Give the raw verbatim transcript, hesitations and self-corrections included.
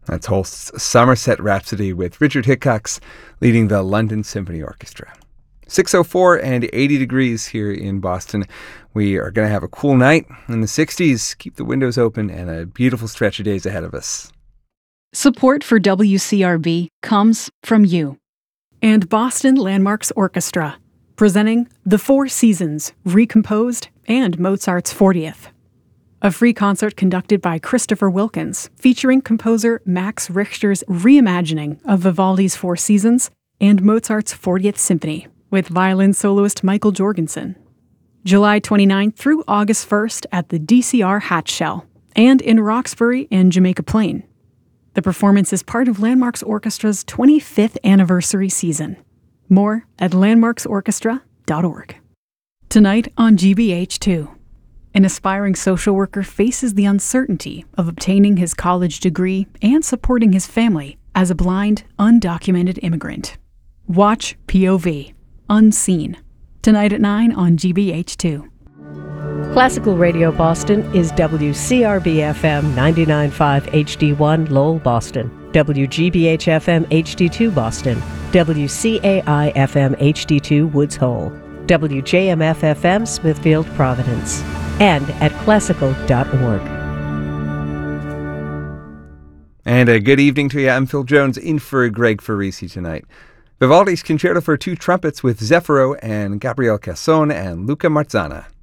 That's Holst's Somerset Rhapsody with Richard Hickox leading the London Symphony Orchestra. six oh four and eighty degrees here in Boston. We are going to have a cool night in the sixties. Keep the windows open and a beautiful stretch of days ahead of us. Support for W C R B comes from you. And Boston Landmarks Orchestra, presenting The Four Seasons, Recomposed, and Mozart's fortieth. A free concert conducted by Christopher Wilkins, featuring composer Max Richter's reimagining of Vivaldi's Four Seasons and Mozart's fortieth Symphony, with violin soloist Michael Jorgensen. July twenty-ninth through August first at the D C R Hatch Shell, and in Roxbury and Jamaica Plain. The performance is part of Landmarks Orchestra's twenty-fifth anniversary season. More at landmarks orchestra dot org. Tonight on G B H two. An aspiring social worker faces the uncertainty of obtaining his college degree and supporting his family as a blind, undocumented immigrant. Watch P O V, Unseen, tonight at nine on G B H two. Classical Radio Boston is W C R B F M ninety-nine point five H D one Lowell, Boston, W G B H F M H D two Boston, W C A I F M H D two Woods Hole, W J M F F M Smithfield, Providence, and at classical dot org. And a good evening to you. I'm Phil Jones, in for Greg Farisi tonight. Vivaldi's Concerto for Two Trumpets with Zeffiro and Gabriel Casson and Luca Marzana.